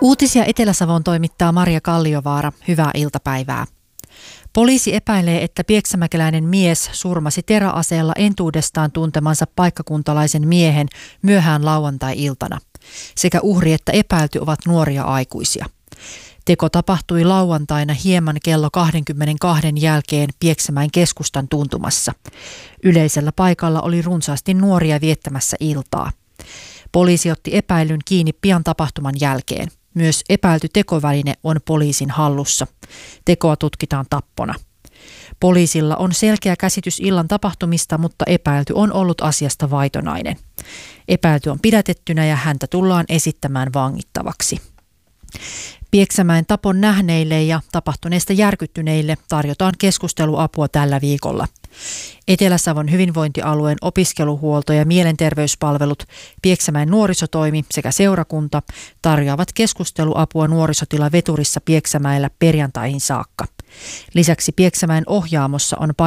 Uutisia Etelä-Savon toimittaa Maria Kalliovaara. Hyvää iltapäivää. Poliisi epäilee, että pieksämäkeläinen mies surmasi teräaseella entuudestaan tuntemansa paikkakuntalaisen miehen myöhään lauantai-iltana. Sekä uhri että epäilty ovat nuoria aikuisia. Teko tapahtui lauantaina hieman kello 22 jälkeen Pieksämäen keskustan tuntumassa. Yleisellä paikalla oli runsaasti nuoria viettämässä iltaa. Poliisi otti epäilyn kiinni pian tapahtuman jälkeen. Myös epäilty tekoväline on poliisin hallussa. Tekoa tutkitaan tappona. Poliisilla on selkeä käsitys illan tapahtumista, mutta epäilty on ollut asiasta vaitonainen. Epäilty on pidätettynä ja häntä tullaan esittämään vangittavaksi. Pieksämäen tapon nähneille ja tapahtuneesta järkyttyneille tarjotaan keskusteluapua tällä viikolla. Etelä-Savon hyvinvointialueen opiskeluhuolto- ja mielenterveyspalvelut, Pieksämäen nuorisotoimi sekä seurakunta tarjoavat keskusteluapua nuorisotila Veturissa Pieksämäellä perjantaihin saakka. Lisäksi Pieksämäen ohjaamossa on